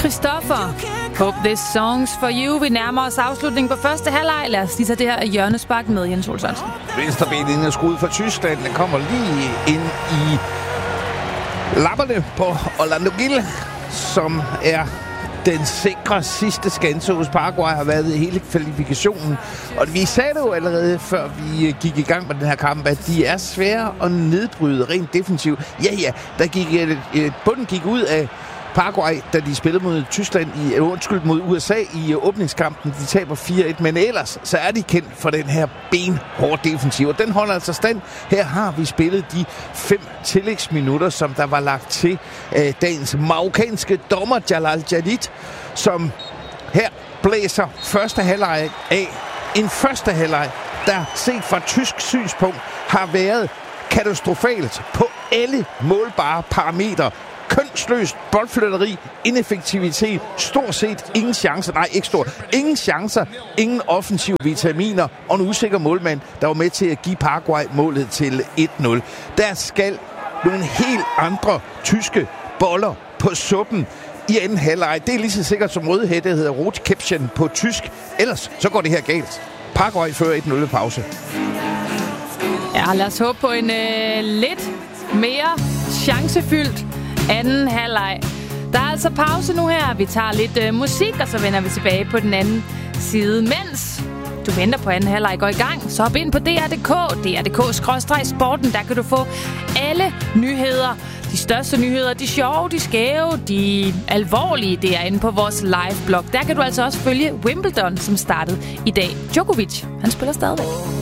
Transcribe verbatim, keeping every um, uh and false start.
Christoffer. Hope this song's for you. Vi nærmer os afslutningen på første halvleg. Lad os lige tage det her hjørnespark med, Jens Ole Sørensen. Venstrebenet ind og skruet fra Tyskland. Den kommer lige ind i lapperne på Orlando Gil, som er den sikre sidste skanse hos Paraguay, har været i hele kvalifikationen. Og vi sagde det jo allerede, før vi gik i gang med den her kamp, at de er svære at nedbryde rent defensivt. Ja, ja, der gik, bunden gik ud af Paraguay, da de spillede mod Tyskland i, undskyld, mod U S A i åbningskampen. De taber fire et, men ellers så er de kendt for den her benhårde defensiv. Og den holder altså stand. Her har vi spillet de fem tillægsminutter, som der var lagt til øh, dagens marokkanske dommer Jalal Jadid, som her blæser første halvleg af. En første halvleg, der set fra tysk synspunkt har været katastrofalt på alle målbare parametre. Kønsløst boldflytteri, ineffektivitet, stort set ingen chancer, nej ikke stort, ingen chancer, ingen offensive vitaminer og en usikker målmand, der var med til at give Paraguay målet til et nul. Der skal nogle helt andre tyske boller på suppen i anden halvleg. Det er lige så sikkert som rødhætte, der hedder Rotkäppchen på tysk. Ellers så går det her galt. Paraguay fører et nul pause. Ja, lad os håbe på en øh, lidt mere chancefyldt anden halvleg. Der er altså pause nu her. Vi tager lidt øh, musik, og så vender vi tilbage på den anden side. Mens du venter på anden halvleg går i gang, så hop ind på D R punktum D R punktum D R skråstreg sporten. Der kan du få alle nyheder. De største nyheder, de sjove, de skæve, de alvorlige, det er inde på vores live-blog. Der kan du altså også følge Wimbledon, som startede i dag. Djokovic, han spiller stadigvæk.